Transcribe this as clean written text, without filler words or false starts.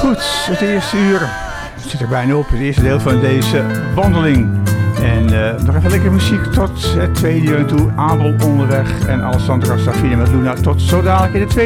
Goed, het eerste uur zit er bijna op. Het eerste deel van deze wandeling. En nog even lekker muziek tot het tweede uur toe. Abel onderweg en Alessandra Safina met Luna. Tot zo dadelijk in de tweede.